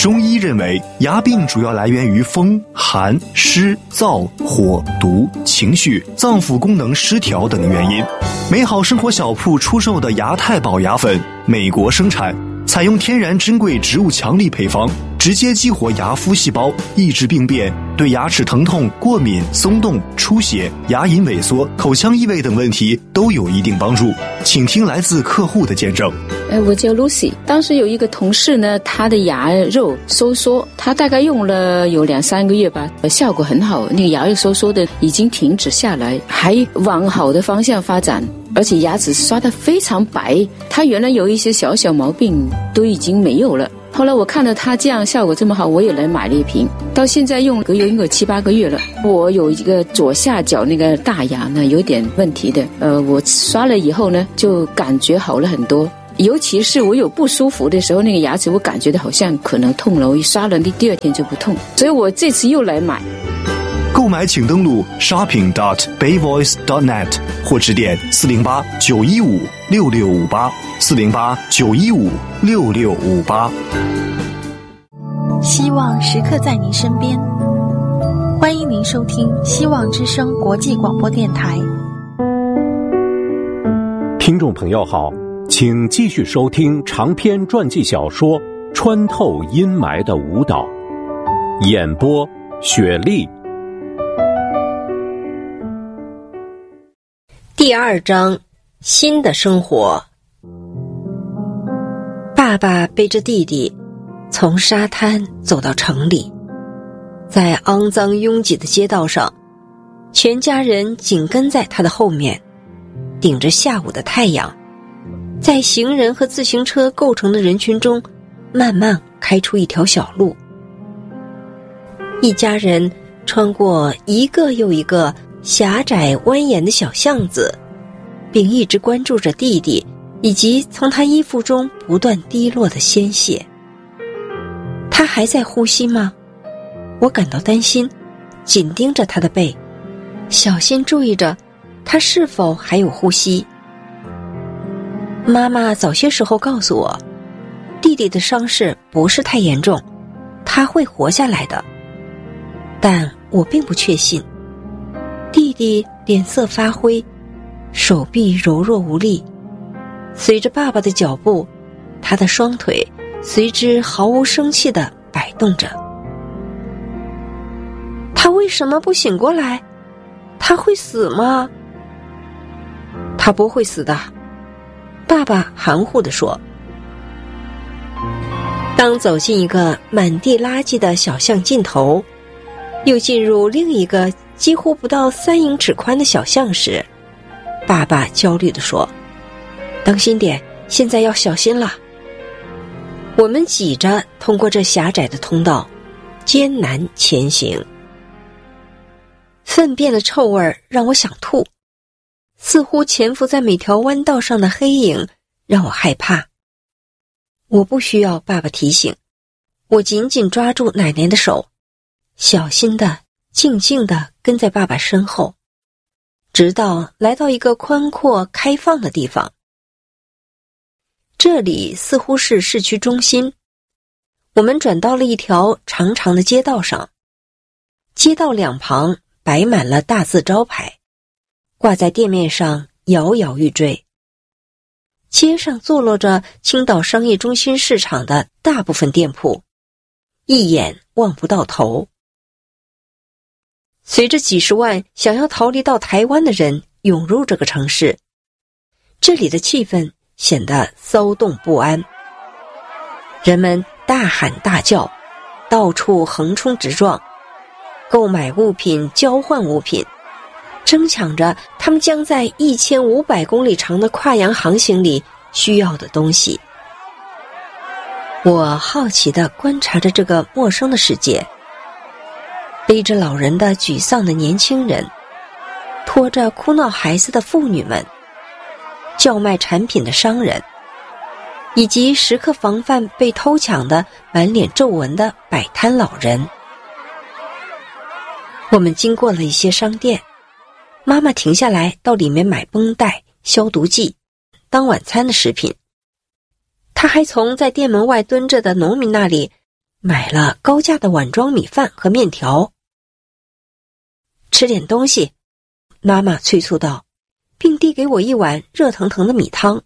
中医认为，牙病主要来源于风、寒、湿、燥、火、毒、情绪、脏腑功能失调等原因。美好生活小铺出售的牙太保牙粉，美国生产，采用天然珍贵植物强力配方，直接激活牙麸细胞，抑制病变，对牙齿疼痛、过敏、松动、出血、牙龈萎缩、口腔异味等问题都有一定帮助。请听来自客户的见证。 我叫 Lucy， 当时有一个同事呢，他的牙肉收缩，他大概用了有2-3个月吧，效果很好，那个牙肉收缩的已经停止下来，还往好的方向发展，而且牙齿刷得非常白，他原来有一些小小毛病都已经没有了。后来我看到他这样效果这么好，我也来买了一瓶，到现在用了有7-8个月了。我有一个左下角那个大牙呢有点问题的，我刷了以后呢就感觉好了很多，尤其是我有不舒服的时候，那个牙齿我感觉到好像可能痛了，我一刷了第二天就不痛，所以我这次又来买。 购买请登录 shopping.bayvoice.net 或致电408-915-6658 408-915-6658。 希望时刻在您身边，欢迎您收听希望之声国际广播电台。 听众朋友好，请继续收听长篇传记小说《穿透阴霾的舞蹈》，演播雪莉。 第2章，新的生活。爸爸背着弟弟从沙滩走到城里，在肮脏拥挤的街道上，全家人紧跟在他的后面，顶着下午的太阳，在行人和自行车构成的人群中慢慢开出一条小路。一家人穿过一个又一个狭窄蜿蜒的小巷子，并一直关注着弟弟以及从他衣服中不断滴落的鲜血。他还在呼吸吗？我感到担心，紧盯着他的背，小心注意着他是否还有呼吸。妈妈早些时候告诉我，弟弟的伤势不是太严重，他会活下来的，但我并不确信。弟弟脸色发灰，手臂柔弱无力，随着爸爸的脚步，他的双腿随之毫无生气地摆动着。他为什么不醒过来？他会死吗？他不会死的，爸爸含糊地说。当走进一个满地垃圾的小巷尽头，又进入另一个几乎不到3英尺宽的小巷时，爸爸焦虑地说，当心点，现在要小心了。我们挤着通过这狭窄的通道，艰难前行。粪便的臭味让我想吐，似乎潜伏在每条弯道上的黑影让我害怕。我不需要爸爸提醒，我紧紧抓住奶奶的手，小心地静静地跟在爸爸身后，直到来到一个宽阔开放的地方。这里似乎是市区中心，我们转到了一条长长的街道上，街道两旁摆满了大字招牌，挂在店面上摇摇欲坠。街上坐落着青岛商业中心市场的大部分店铺，一眼望不到头。随着几十万想要逃离到台湾的人涌入这个城市，这里的气氛显得骚动不安。人们大喊大叫，到处横冲直撞，购买物品，交换物品，争抢着他们将在1500公里长的跨洋航行里需要的东西。我好奇地观察着这个陌生的世界，背着老人的沮丧的年轻人，拖着哭闹孩子的妇女们，叫卖产品的商人，以及时刻防范被偷抢的满脸皱纹的摆摊老人。我们经过了一些商店，妈妈停下来到里面买绷带、消毒剂、当晚餐的食品。她还从在店门外蹲着的农民那里买了高价的碗装米饭和面条。吃点东西，妈妈催促道，并递给我一碗热腾腾的米汤。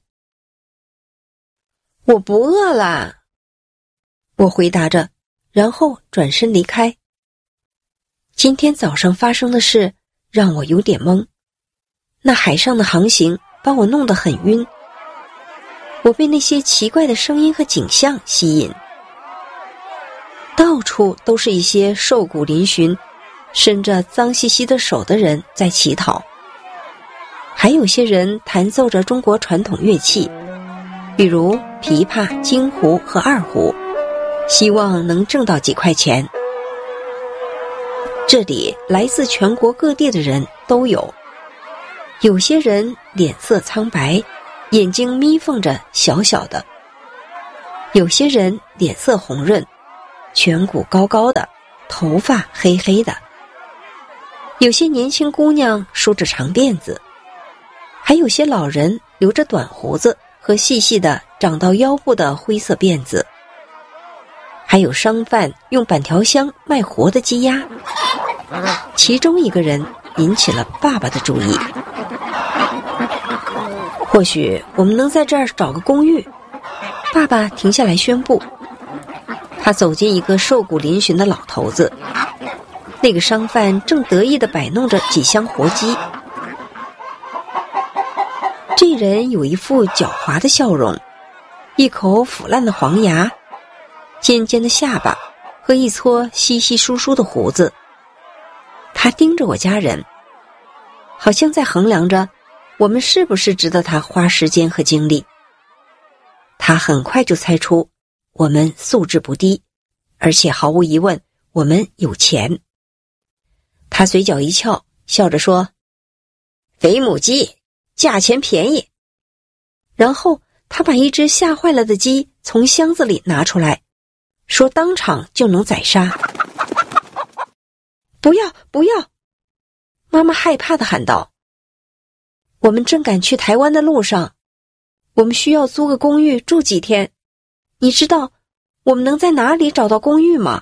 我不饿啦，我回答着，然后转身离开。今天早上发生的事让我有点懵，那海上的航行把我弄得很晕，我被那些奇怪的声音和景象吸引。到处都是一些瘦骨嶙峋、伸着脏兮兮的手的人在乞讨，还有些人弹奏着中国传统乐器，比如琵琶、京胡和二胡，希望能挣到几块钱。这里来自全国各地的人都有，有些人脸色苍白，眼睛眯缝着小小的，有些人脸色红润，颧骨高高的，头发黑黑的，有些年轻姑娘梳着长辫子，还有些老人留着短胡子和细细的长到腰部的灰色辫子，还有商贩用板条箱卖活的鸡鸭。其中一个人引起了爸爸的注意。或许我们能在这儿找个公寓，爸爸停下来宣布。他走进一个瘦骨嶙峋的老头子，那个商贩正得意地摆弄着几箱活鸡。这人有一副狡猾的笑容，一口腐烂的黄牙，尖尖的下巴和一撮稀稀疏疏的胡子。他盯着我家人，好像在衡量着我们是不是值得他花时间和精力。他很快就猜出我们素质不低，而且毫无疑问我们有钱。他嘴角一翘，笑着说，肥母鸡，价钱便宜。然后他把一只吓坏了的鸡从箱子里拿出来，说当场就能宰杀。不要不要，妈妈害怕地喊道。我们正赶去台湾的路上，我们需要租个公寓住几天。你知道我们能在哪里找到公寓吗？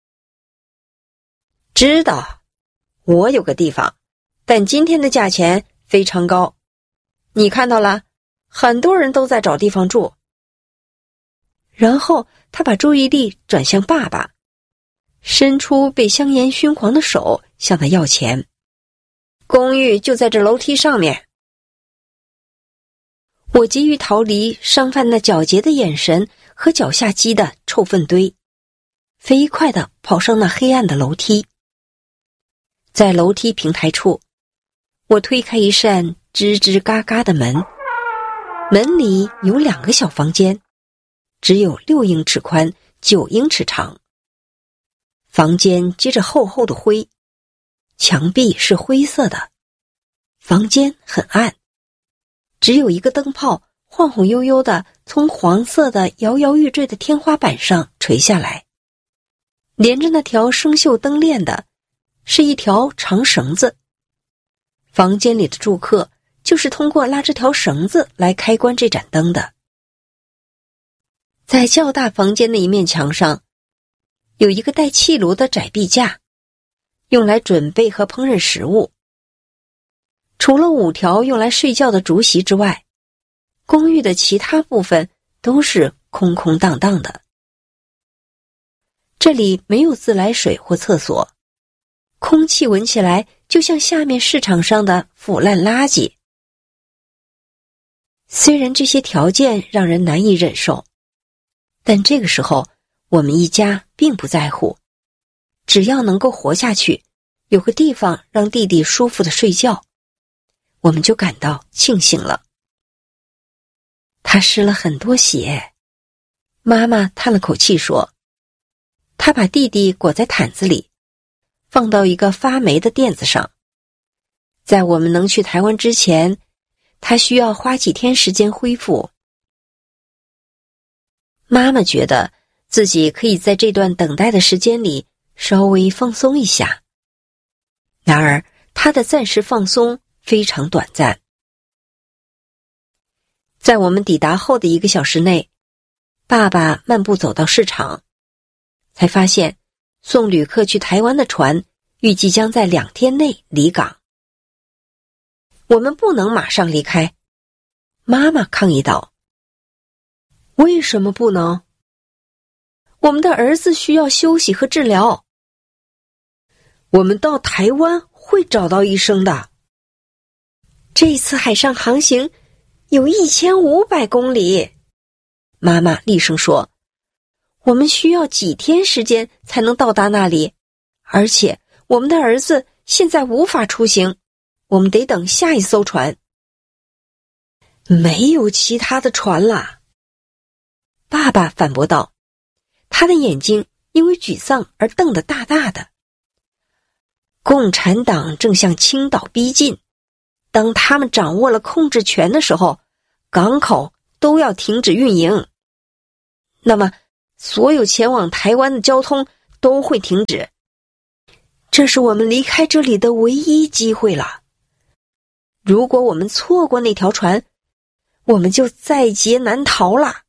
知道，我有个地方，但今天的价钱非常高。你看到了，很多人都在找地方住。然后他把注意力转向爸爸，伸出被香烟熏黄的手向他要钱。公寓就在这楼梯上面。我急于逃离商贩那皎洁的眼神和脚下积的臭粪堆，飞快地跑上那黑暗的楼梯。在楼梯平台处，我推开一扇吱吱嘎嘎的门，门里有2个小房间，只有6英尺宽，9英尺长。房间接着厚厚的灰，墙壁是灰色的，房间很暗，只有一个灯泡晃晃悠悠地从黄色的摇摇欲坠的天花板上垂下来，连着那条生锈灯链的是一条长绳子。房间里的住客就是通过拉这条绳子来开关这盏灯的。在较大房间的一面墙上有一个带气炉的窄壁架，用来准备和烹饪食物。除了5条用来睡觉的竹席之外，公寓的其他部分都是空空荡荡的。这里没有自来水或厕所，空气闻起来就像下面市场上的腐烂垃圾。虽然这些条件让人难以忍受，但这个时候我们一家并不在乎，只要能够活下去，有个地方让弟弟舒服地睡觉，我们就感到庆幸了。他失了很多血，妈妈叹了口气说，他把弟弟裹在毯子里，放到一个发霉的垫子上。在我们能去台湾之前，他需要花几天时间恢复。妈妈觉得自己可以在这段等待的时间里稍微放松一下，然而她的暂时放松非常短暂。在我们抵达后的1个小时内，爸爸漫步走到市场， 才发现送旅客去台湾的船预计将在2天内离港。我们不能马上离开，妈妈抗议道。为什么不能？我们的儿子需要休息和治疗。我们到台湾会找到医生的。这次海上航行有1500公里，妈妈厉声说，我们需要几天时间才能到达那里，而且我们的儿子现在无法出行，我们得等下一艘船。没有其他的船啦，爸爸反驳道，他的眼睛因为沮丧而瞪得大大的。共产党正向青岛逼近，当他们掌握了控制权的时候，港口都要停止运营。那么，所有前往台湾的交通都会停止。这是我们离开这里的唯一机会了。如果我们错过那条船，我们就在劫难逃了。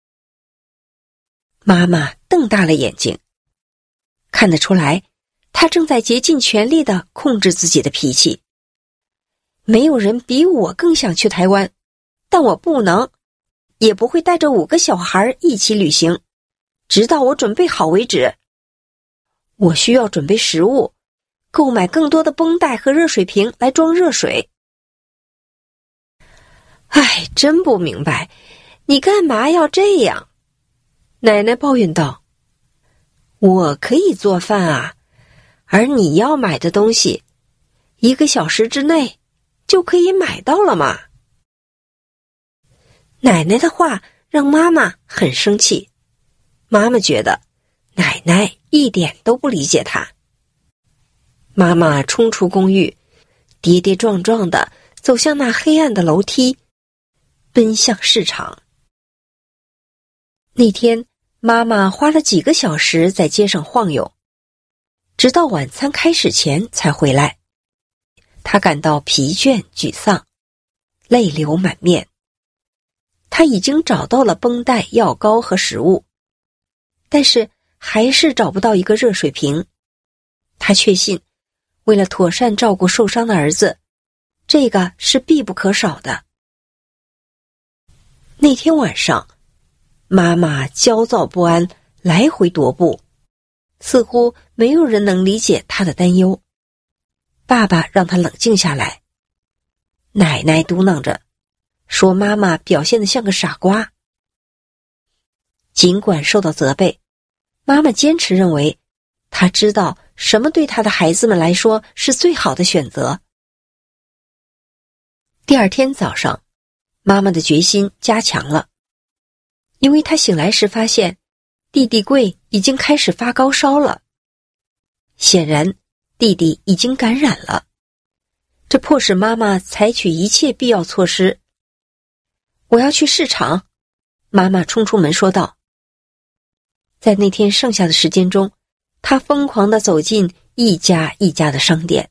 妈妈瞪大了眼睛，看得出来，她正在竭尽全力地控制自己的脾气。没有人比我更想去台湾，但我不能，也不会带着5个小孩一起旅行，直到我准备好为止。我需要准备食物，购买更多的绷带和热水瓶来装热水。唉，真不明白，你干嘛要这样？奶奶抱怨道。我可以做饭啊，而你要买的东西，1个小时之内就可以买到了嘛。奶奶的话让妈妈很生气，妈妈觉得奶奶一点都不理解她。妈妈冲出公寓，跌跌撞撞地走向那黑暗的楼梯，奔向市场。那天，妈妈花了几个小时在街上晃悠，直到晚餐开始前才回来。她感到疲倦、沮丧，泪流满面。她已经找到了绷带、药膏和食物，但是还是找不到一个热水瓶。她确信，为了妥善照顾受伤的儿子，这个是必不可少的。那天晚上，妈妈焦躁不安，来回踱步，似乎没有人能理解她的担忧。爸爸让她冷静下来。奶奶嘟囔着，说妈妈表现得像个傻瓜。尽管受到责备，妈妈坚持认为，她知道什么对她的孩子们来说是最好的选择。第二天早上，妈妈的决心加强了，因为她醒来时发现，弟弟贵已经开始发高烧了。显然，弟弟已经感染了，这迫使妈妈采取一切必要措施。我要去市场，妈妈冲出门说道。在那天剩下的时间中，她疯狂地走进一家一家的商店。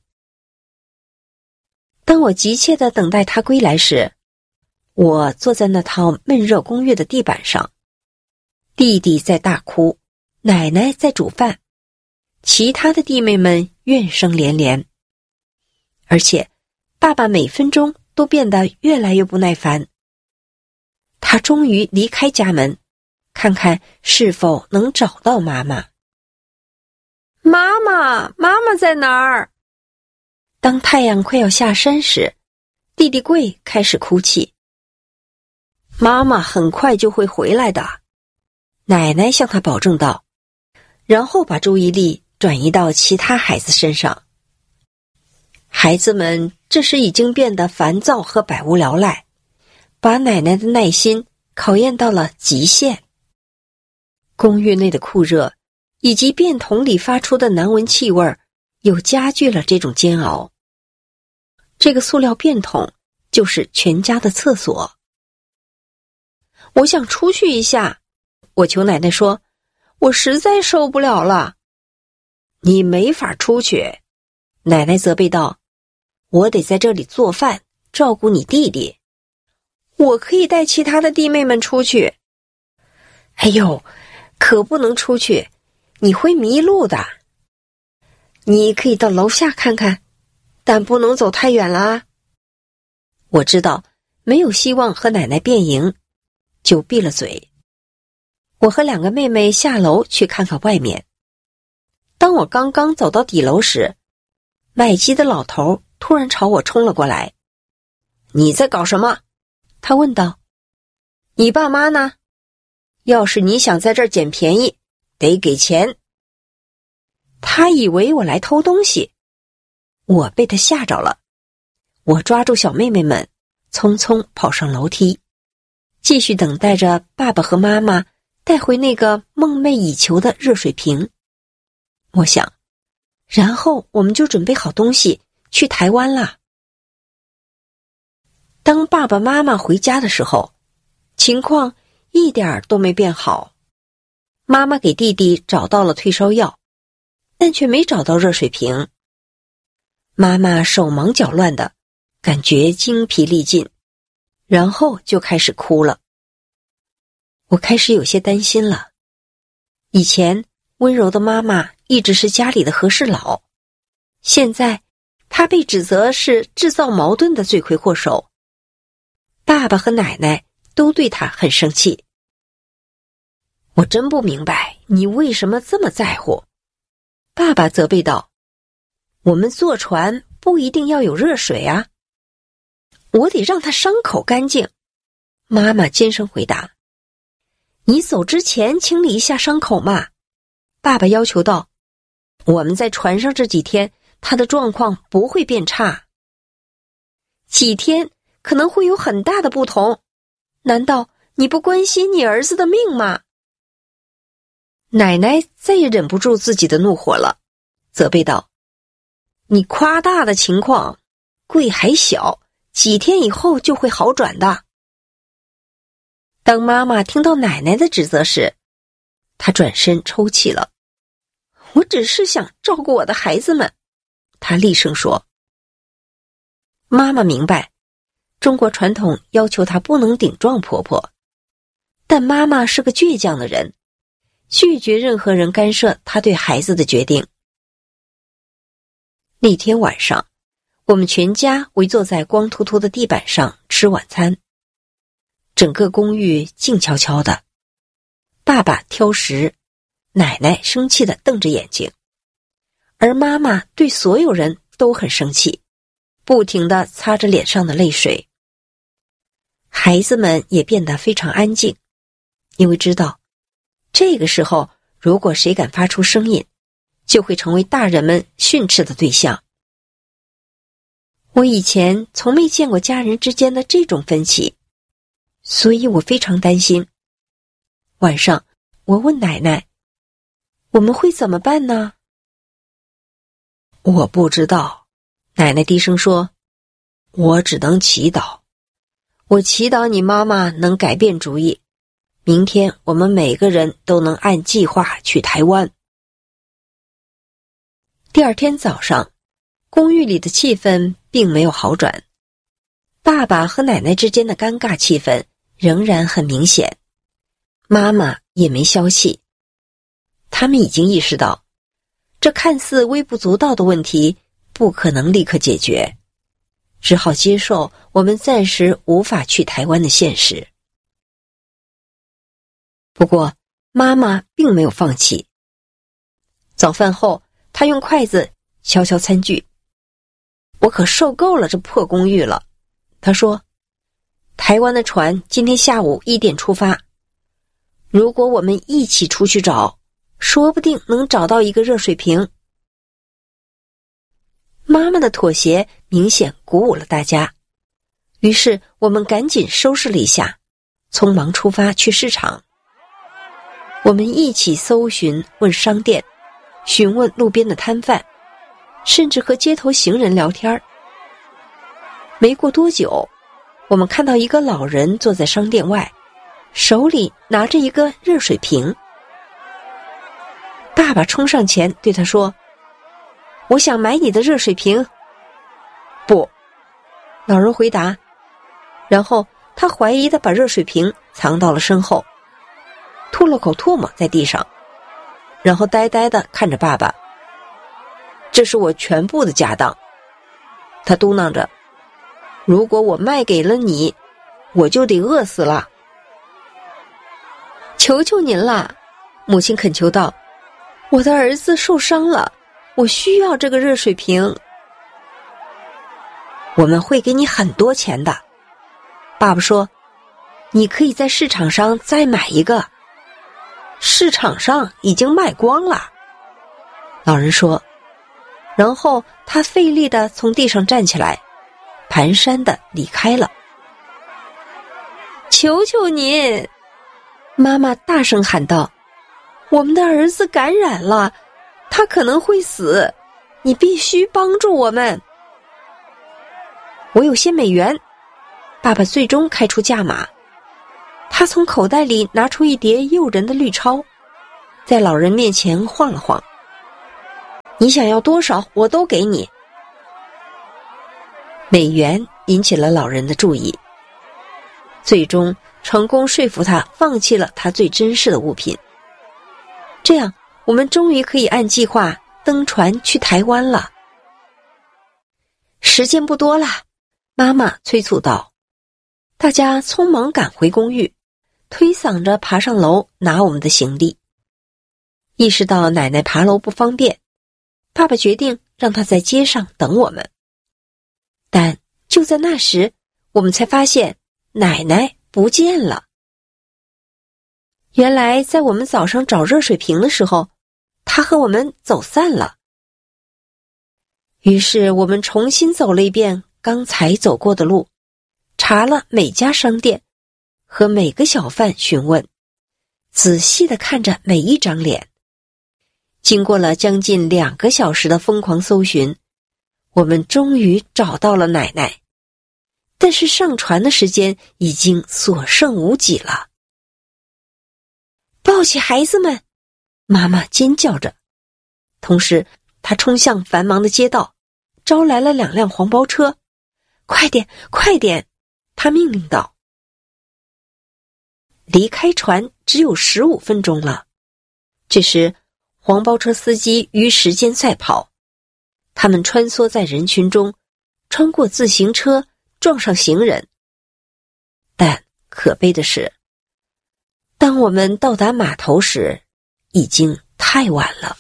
当我急切地等待她归来时，我坐在那套闷热公寓的地板上，弟弟在大哭，奶奶在煮饭，其他的弟妹们怨声连连。而且，爸爸每分钟都变得越来越不耐烦。他终于离开家门，看看是否能找到妈妈。妈妈，妈妈在哪儿？当太阳快要下山时，弟弟贵开始哭泣。妈妈很快就会回来的，奶奶向他保证道，然后把注意力转移到其他孩子身上。孩子们这时已经变得烦躁和百无聊赖，把奶奶的耐心考验到了极限。公寓内的酷热以及便桶里发出的难闻气味又加剧了这种煎熬。这个塑料便桶就是全家的厕所。我想出去一下，我求奶奶说，我实在受不了了。你没法出去，奶奶责备道，我得在这里做饭，照顾你弟弟。我可以带其他的弟妹们出去。哎呦，可不能出去， 你会迷路的。你可以到楼下看看，但不能走太远了啊。我知道没有希望和奶奶辩赢，就闭了嘴。我和2个妹妹下楼去看看外面。当我刚刚走到底楼时，卖鸡的老头突然朝我冲了过来。你在搞什么？他问道。你爸妈呢？要是你想在这儿捡便宜，得给钱。他以为我来偷东西，我被他吓着了。我抓住小妹妹们，匆匆跑上楼梯，继续等待着爸爸和妈妈带回那个梦寐以求的热水瓶。我想，然后我们就准备好东西去台湾啦。当爸爸妈妈回家的时候，情况一点儿都没变好。妈妈给弟弟找到了退烧药，但却没找到热水瓶。妈妈手忙脚乱的，感觉精疲力尽，然后就开始哭了。我开始有些担心了。以前温柔的妈妈一直是家里的和事佬，现在她被指责是制造矛盾的罪魁祸首。爸爸和奶奶都对她很生气。我真不明白你为什么这么在乎。爸爸责备道，我们坐船不一定要有热水啊。我得让他伤口干净。妈妈尖声回答。你走之前清理一下伤口嘛。爸爸要求道。我们在船上这几天，他的状况不会变差。几天可能会有很大的不同。难道你不关心你儿子的命吗？奶奶再也忍不住自己的怒火了，责备道，你夸大的情况，贵还小，几天以后就会好转的。当妈妈听到奶奶的指责时，她转身抽泣了。我只是想照顾我的孩子们，她厉声说。妈妈明白，中国传统要求她不能顶撞婆婆，但妈妈是个倔强的人，拒绝任何人干涉她对孩子的决定。那天晚上，我们全家围坐在光秃秃的地板上吃晚餐。整个公寓静悄悄的，爸爸挑食，奶奶生气地瞪着眼睛，而妈妈对所有人都很生气，不停地擦着脸上的泪水。孩子们也变得非常安静，因为知道这个时候如果谁敢发出声音，就会成为大人们训斥的对象。我以前从没见过家人之间的这种分歧，所以我非常担心。晚上，我问奶奶，我们会怎么办呢？我不知道，奶奶低声说，我只能祈祷。我祈祷你妈妈能改变主意，明天我们每个人都能按计划去台湾。第二天早上，公寓里的气氛并没有好转，爸爸和奶奶之间的尴尬气氛仍然很明显，妈妈也没消息。他们已经意识到，这看似微不足道的问题不可能立刻解决，只好接受我们暂时无法去台湾的现实。不过，妈妈并没有放弃。早饭后，她用筷子敲敲餐具。我可受够了这破公寓了，她说。台湾的船今天下午1点出发，如果我们一起出去找，说不定能找到一个热水瓶。妈妈的妥协明显鼓舞了大家，于是我们赶紧收拾了一下，匆忙出发去市场。我们一起搜寻，问商店，询问路边的摊贩，甚至和街头行人聊天。没过多久，我们看到一个老人坐在商店外，手里拿着一个热水瓶。爸爸冲上前对他说，我想买你的热水瓶。不，老人回答，然后他怀疑地把热水瓶藏到了身后，吐了口唾沫在地上， 然后呆呆地看着爸爸。这是我全部的家当，他嘟囔着，如果我卖给了你，我就得饿死了。求求您了，母亲恳求道，我的儿子受伤了，我需要这个热水瓶。我们会给你很多钱的，爸爸说，你可以在市场上再买一个。市场上已经卖光了，老人说，然后他费力地从地上站起来，蹒跚地离开了。求求您，妈妈大声喊道，我们的儿子感染了，他可能会死，你必须帮助我们。我有些美元，爸爸最终开出价码。他从口袋里拿出一叠诱人的绿钞，在老人面前晃了晃。你想要多少，我都给你。美元引起了老人的注意，最终成功说服他放弃了他最珍视的物品。这样，我们终于可以按计划登船去台湾了。时间不多了，妈妈催促道。大家匆忙赶回公寓，推搡着爬上楼拿我们的行李。意识到奶奶爬楼不方便，爸爸决定让她在街上等我们。但就在那时，我们才发现奶奶不见了。原来在我们早上找热水瓶的时候，她和我们走散了。于是我们重新走了一遍刚才走过的路，查了每家商店，和每个小贩询问，仔细地看着每一张脸。经过了将近2个小时的疯狂搜寻，我们终于找到了奶奶，但是上船的时间已经所剩无几了。抱起孩子们，妈妈尖叫着，同时她冲向繁忙的街道，招来了2辆黄包车。快点，快点，她命令道。离开船只有15分钟了，这时黄包车司机与时间赛跑，他们穿梭在人群中，穿过自行车，撞上行人。但可悲的是，当我们到达码头时，已经太晚了。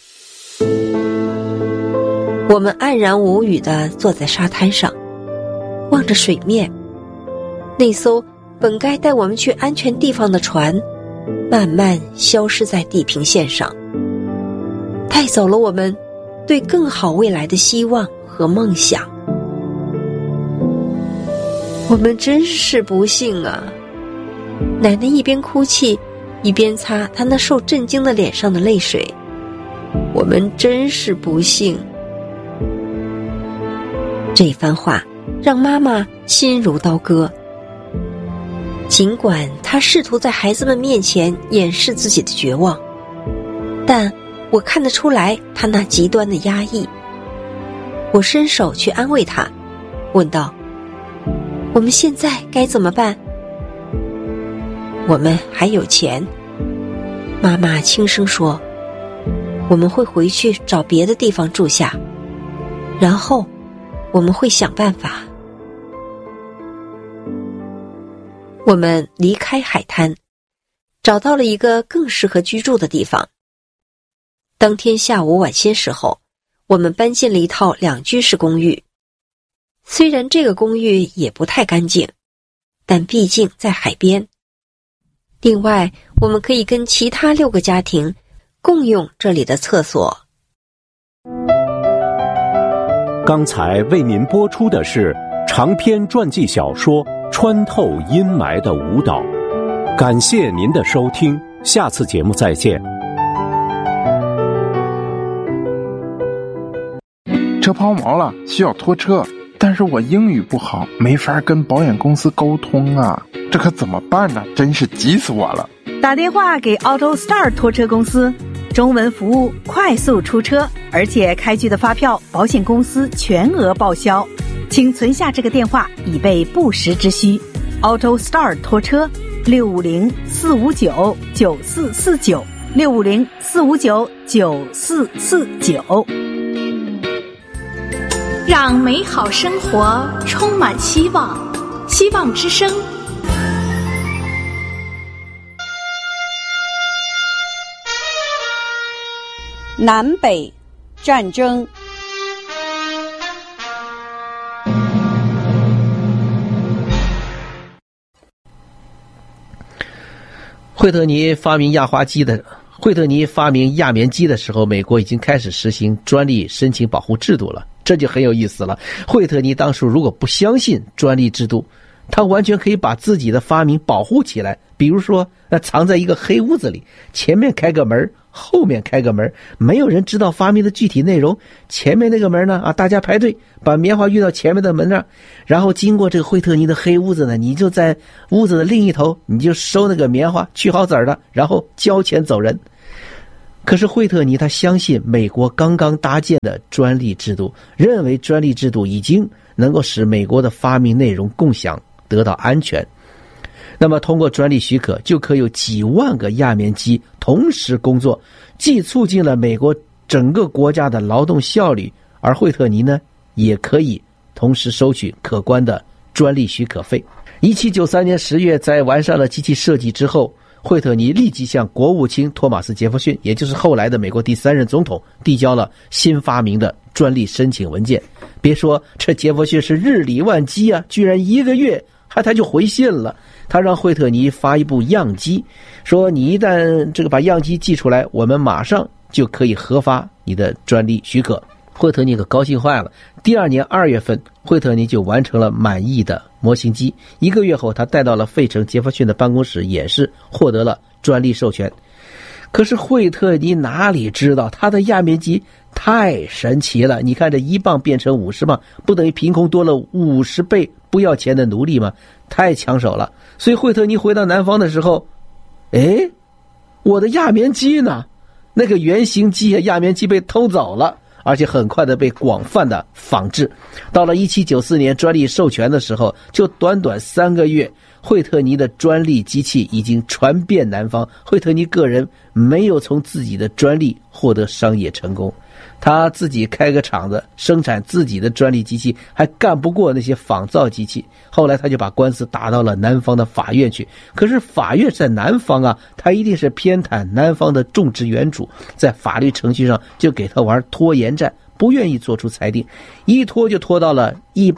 我们黯然无语地坐在沙滩上，望着水面，那艘本该带我们去安全地方的船，慢慢消失在地平线上，带走了我们对更好未来的希望和梦想。我们真是不幸啊！奶奶一边哭泣，一边擦她那受震惊的脸上的泪水。我们真是不幸。这番话让妈妈心如刀割。尽管她试图在孩子们面前掩饰自己的绝望，但我看得出来她那极端的压抑。我伸手去安慰她，问道：我们现在该怎么办？我们还有钱，妈妈轻声说，我们会回去找别的地方住下，然后我们会想办法。我们离开海滩，找到了一个更适合居住的地方。当天下午晚些时候，我们搬进了一套2居室公寓。虽然这个公寓也不太干净，但毕竟在海边。另外，我们可以跟其他6个家庭共用这里的厕所。 刚才为您播出的是长篇传记小说《穿透阴霾的舞蹈》，感谢您的收听，下次节目再见。 车抛锚了，需要拖车，但是我英语不好，没法跟保险公司沟通啊，这可怎么办呢？真是急死我了。 打电话给 AutoStar 拖车公司，中文服务，快速出车，而且开具的发票保险公司全额报销。请存下这个电话，以备不时之需。AutoStar 拖车650-459-9449 650-459-9449。 让美好生活充满希望，希望之声。 南北战争。 惠特尼发明亚棉机的时候，美国已经开始实行专利申请保护制度了，这就很有意思了。惠特尼当初如果不相信专利制度，他完全可以把自己的发明保护起来，比如说藏在一个黑屋子里，前面开个门，后面开个门，没有人知道发明的具体内容。前面那个门呢，大家排队把棉花运到前面的门那儿，然后经过这个惠特尼的黑屋子呢，你就在屋子的另一头，你就收那个棉花，去好籽儿的，然后交钱走人。可是惠特尼他相信美国刚刚搭建的专利制度，认为专利制度已经能够使美国的发明内容共享得到安全。那么通过专利许可，就可以有几万个亚棉机同时工作，既促进了美国整个国家的劳动效率，而惠特尼呢，也可以同时收取可观的专利许可费。1793年10月，在完善了机器设计之后，惠特尼立即向国务卿托马斯·杰弗逊，也就是后来的美国第3任总统，递交了新发明的专利申请文件。别说这杰弗逊是日理万机啊，居然1个月他就回信了。他让惠特尼发一部样机，说你一旦把样机寄出来，我们马上就可以核发你的专利许可。惠特尼可高兴坏了。第2年2月份，惠特尼就完成了满意的模型机。1个月后，他带到了费城杰弗逊的办公室演示，获得了专利授权。可是惠特尼哪里知道，他的亚棉机太神奇了。你看这1磅变成50磅，不等于凭空多了50倍不要钱的奴隶吗？太抢手了。所以惠特尼回到南方的时候，我的亚棉机呢？那个原型机亚棉机被偷走了，而且很快的被广泛的仿制。到了1794年专利授权的时候，就短短3个月，惠特尼的专利机器已经传遍南方。惠特尼个人没有从自己的专利获得商业成功，他自己开个厂子生产自己的专利机器，还干不过那些仿造机器。后来他就把官司打到了南方的法院去。可是法院在南方啊，他一定是偏袒南方的种植园主，在法律程序上就给他玩拖延战，不愿意做出裁定，一拖就拖到了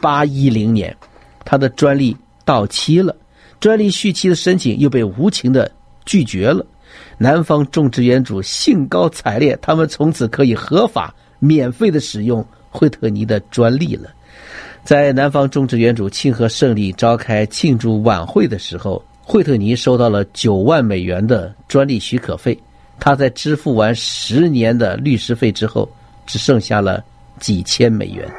1810年，他的专利到期了，专利续期的申请又被无情的拒绝了。南方种植园主兴高采烈，他们从此可以合法免费的使用惠特尼的专利了。在南方种植园主庆贺胜利召开庆祝晚会的时候，惠特尼收到了9万美元的专利许可费。他在支付完10年的律师费之后，只剩下了几千美元。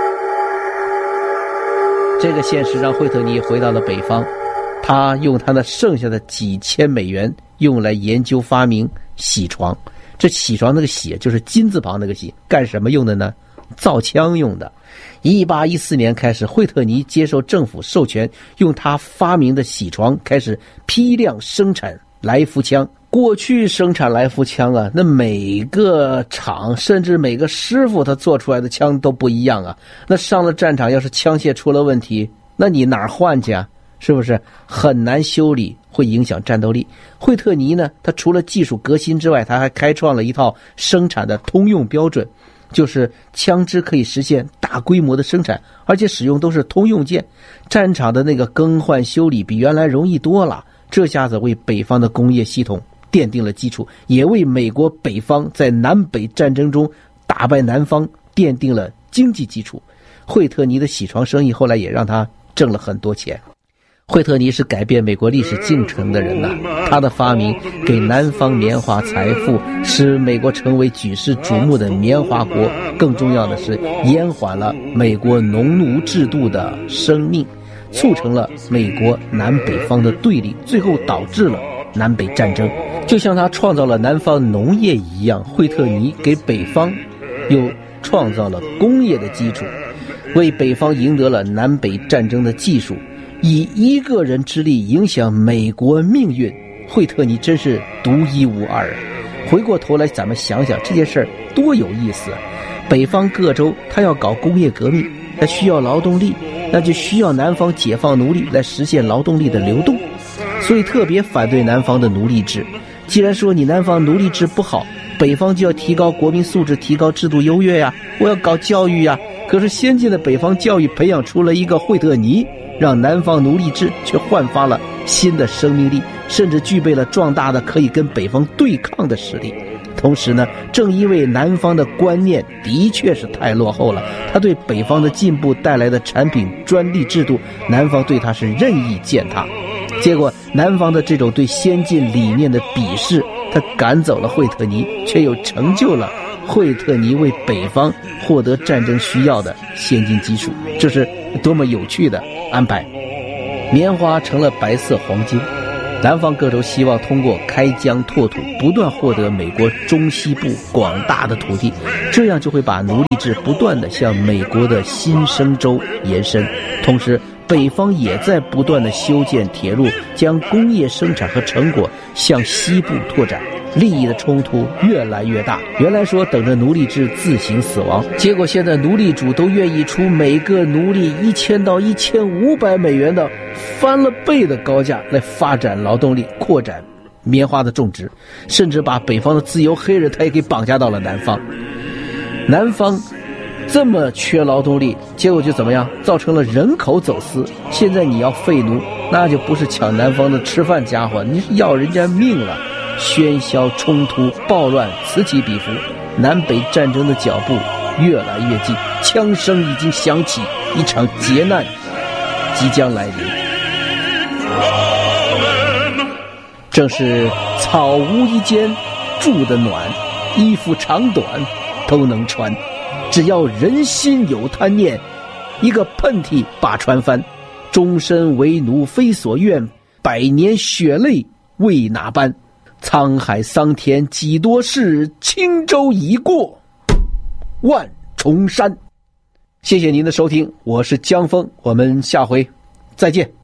这个现实让惠特尼回到了北方，他用他那剩下的几千美元用来研究发明铣床。这铣床那个铣就是金字旁那个铣，干什么用的呢？造枪用的。1814年开始，惠特尼接受政府授权，用他发明的铣床开始批量生产来福枪。过去生产来福枪啊，那每个厂甚至每个师傅他做出来的枪都不一样啊。那上了战场，要是枪械出了问题，那你哪儿换去啊？是不是很难修理，会影响战斗力？惠特尼呢，他除了技术革新之外，他还开创了一套生产的通用标准，就是枪支可以实现大规模的生产，而且使用都是通用件，战场的那个更换修理比原来容易多了。这下子为北方的工业系统奠定了基础，也为美国北方在南北战争中打败南方奠定了经济基础。惠特尼的铣床生意后来也让他挣了很多钱。惠特尼是改变美国历史进程的人呐，他的发明给南方棉花财富，使美国成为举世瞩目的棉花国。更重要的是，延缓了美国农奴制度的生命，促成了美国南北方的对立，最后导致了南北战争。就像他创造了南方农业一样，惠特尼给北方又创造了工业的基础，为北方赢得了南北战争的技术。以一个人之力影响美国命运，惠特尼真是独一无二。 回过头来咱们想想这件事儿多有意思啊！北方各州他要搞工业革命，他需要劳动力，那就需要南方解放奴隶来实现劳动力的流动，所以特别反对南方的奴隶制。既然说你南方奴隶制不好，北方就要提高国民素质，提高制度优越呀，我要搞教育呀。可是先进的北方教育培养出了一个惠特尼，让南方奴隶制却焕发了新的生命力，甚至具备了壮大的可以跟北方对抗的实力。同时呢，正因为南方的观念的确是太落后了，他对北方的进步带来的产品专利制度，南方对他是任意践踏。结果南方的这种对先进理念的鄙视，他赶走了惠特尼，却又成就了惠特尼为北方获得战争需要的先进技术，这是多么有趣的安排。棉花成了白色黄金，南方各州希望通过开疆拓土，不断获得美国中西部广大的土地，这样就会把奴隶制不断地向美国的新生州延伸。同时北方也在不断地修建铁路，将工业生产和成果向西部拓展，利益的冲突越来越大。原来说等着奴隶制自行死亡，结果现在奴隶主都愿意出每个奴隶1000到1500美元的翻了倍的高价来发展劳动力，扩展棉花的种植，甚至把北方的自由黑人他也给绑架到了南方。南方这么缺劳动力，结果就怎么样？造成了人口走私。现在你要废奴，那就不是抢南方的吃饭家伙，你是要人家命了。喧嚣冲突暴乱此起彼伏，南北战争的脚步越来越近，枪声已经响起，一场劫难即将来临。正是草屋一间住得暖，衣服长短都能穿，只要人心有贪念，一个喷嚏把船翻，终身为奴非所愿，100年血泪为哪般？沧海桑田几多事，轻舟已过万重山。谢谢您的收听，我是江峰，我们下回再见。